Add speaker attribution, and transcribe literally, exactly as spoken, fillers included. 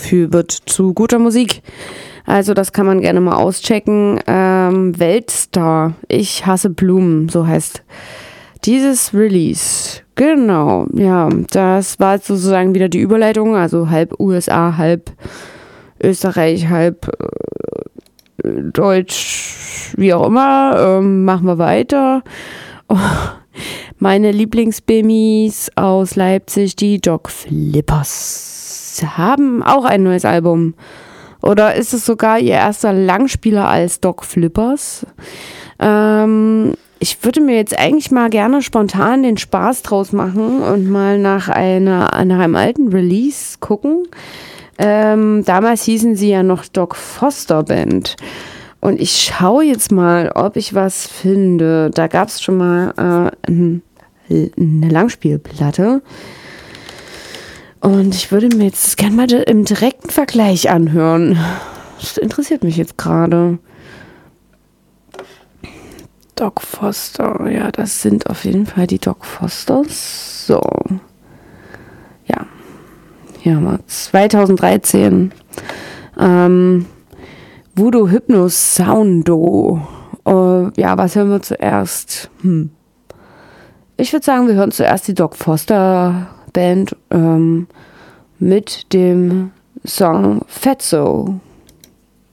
Speaker 1: Bauchgefühl wird zu guter Musik. Also das kann man gerne mal auschecken. Ähm, Weltstar, ich hasse Blumen, so heißt dieses Release. Genau, ja, das war sozusagen wieder die Überleitung, also halb U S A, halb Österreich, halb äh, Deutsch, wie auch immer. Ähm, machen wir weiter. Oh, meine Lieblingsbimis aus Leipzig, die Doc Flippers, haben auch ein neues Album. Oder ist es sogar ihr erster Langspieler als Doc Flippers? Ähm, ich würde mir jetzt eigentlich mal gerne spontan den Spaß draus machen und mal nach, einer, nach einem alten Release gucken. Ähm, damals hießen sie ja noch Doc Foster Band. Und ich schaue jetzt mal, ob ich was finde. Da gab es schon mal äh, ein, eine Langspielplatte. Und ich würde mir jetzt gerne mal im direkten Vergleich anhören. Das interessiert mich jetzt gerade. Doc Foster, ja, das sind auf jeden Fall die Doc Fosters. So. Ja. Hier haben wir zweitausenddreizehn. Ähm, Voodoo Hypno Soundo. Uh, ja, was hören wir zuerst? Hm. Ich würde sagen, wir hören zuerst die Doc Foster Band ähm, mit dem Song Fatso.